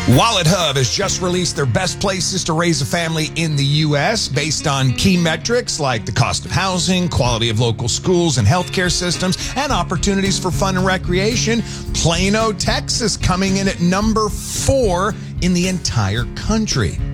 Wallet Hub has just released their best places to raise a family in the U.S. based on key metrics like the cost of housing, quality of local schools and healthcare systems, and opportunities for fun and recreation. Plano, Texas coming in at number 4 in the entire country.